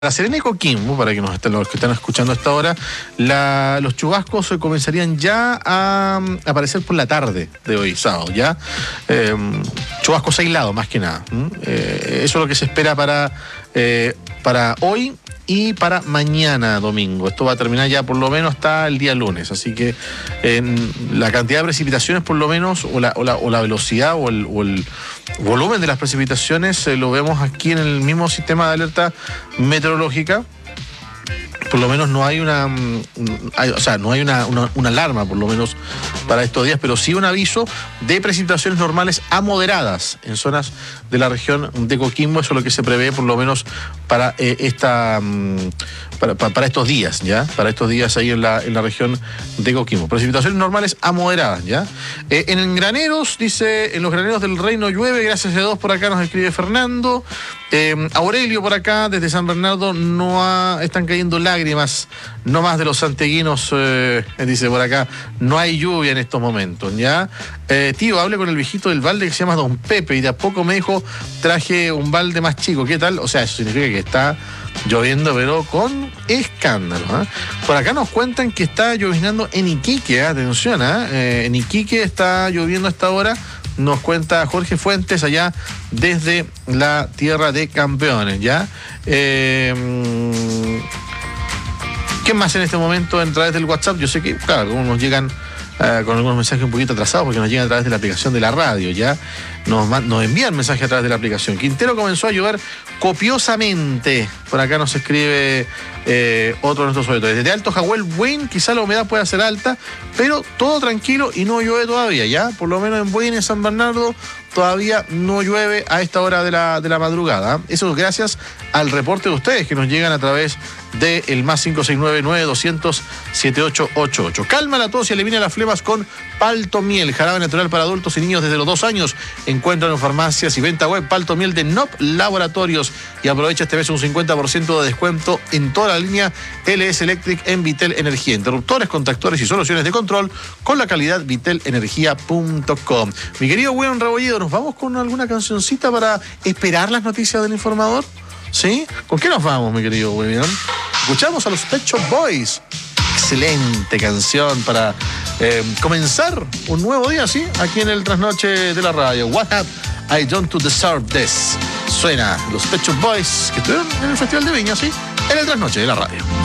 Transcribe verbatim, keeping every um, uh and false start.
La Serena y Coquimbo, para que nos estén, los que están escuchando a esta hora, la, los chubascos comenzarían ya a, a aparecer por la tarde de hoy, sábado, ya. Eh, chubascos aislados, más que nada. Eh, eso es lo que se espera para, eh, para hoy y para mañana domingo. Esto va a terminar ya por lo menos hasta el día lunes, así que eh, la cantidad de precipitaciones por lo menos, o la, o la, o la velocidad o el, o el volumen de las precipitaciones eh, lo vemos aquí en el mismo sistema de alerta meteorológica. Por lo menos no hay una, hay, o sea, no hay una, una, una alarma, por lo menos para estos días, pero sí un aviso de precipitaciones normales a moderadas en zonas de la región de Coquimbo. Eso es lo que se prevé, por lo menos para eh, esta, para, para, para estos días, ya, para estos días ahí en la, en la región de Coquimbo. Precipitaciones normales a moderadas, ya. Eh, en graneros, dice, en los graneros del Reino llueve, gracias a Dios, por acá nos escribe Fernando. Eh, Aurelio por acá, desde San Bernardo, no ha, están cayendo lágrimas, no más de los santiaguinos, eh, dice por acá, no hay lluvia en estos momentos, ¿ya? Eh, tío, hablé con el viejito del balde que se llama Don Pepe y de a poco me dijo, traje un balde más chico, ¿qué tal? O sea, eso significa que está lloviendo, pero con escándalo, ¿eh? Por acá nos cuentan que está lloviznando en Iquique, ¿eh? Atención, ¿eh? Eh, en Iquique está lloviendo a esta hora. Nos cuenta Jorge Fuentes allá desde la tierra de campeones, ¿ya? Eh, ¿Qué más en este momento a través del WhatsApp? Yo sé que, claro, algunos nos llegan uh, con algunos mensajes un poquito atrasados porque nos llegan a través de la aplicación de la radio, ¿ya? Nos, nos envían mensajes a través de la aplicación. Quintero comenzó a llover copiosamente. Por acá nos escribe eh, otro de nuestros auditores. Desde Alto Jahuel, Buin, quizá la humedad pueda ser alta, pero todo tranquilo y no llueve todavía, ¿ya? Por lo menos en Buin, en San Bernardo, todavía no llueve a esta hora de la, de la madrugada. Eso es gracias al reporte de ustedes que nos llegan a través del más cinco seis nueve, nueve doscientos, setenta y ocho ochenta y ocho. Calma la tos y elimina las flemas con Paltomiel, jarabe natural para adultos y niños desde los dos años. Encuentran en farmacias y venta web Paltomiel de N O P Laboratorios y aprovecha este mes un cincuenta por ciento de descuento en toda la línea L S Electric en Vitel Energía. Interruptores, contactores y soluciones de control con la calidad vitel energía punto com. Mi querido William Rebolledo, ¿nos vamos con alguna cancioncita para esperar las noticias del informador? ¿Sí? ¿Con qué nos vamos, mi querido William? Escuchamos a los Pet Shop Boys. Excelente canción para eh, comenzar un nuevo día, ¿sí? Aquí en el Trasnoche de la radio. What have I done to deserve this? Suena los Pet Shop Boys que estuvieron en el Festival de Viña, ¿sí? En el Trasnoche de la radio.